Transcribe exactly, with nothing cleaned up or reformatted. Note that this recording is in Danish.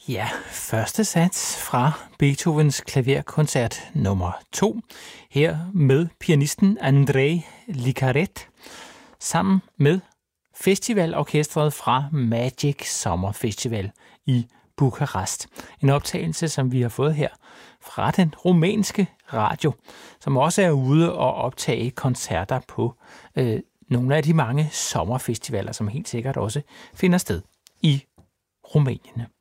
Ja, første sats fra Beethovens klaverkoncert nummer to, her med pianisten Andrei Licaret, sammen med festivalorkestret fra Magic Summer Festival i Bukarest. En optagelse, som vi har fået her fra den rumænske radio, som også er ude og optage koncerter på øh, nogle af de mange sommerfestivaler, som helt sikkert også finder sted i Rumænien.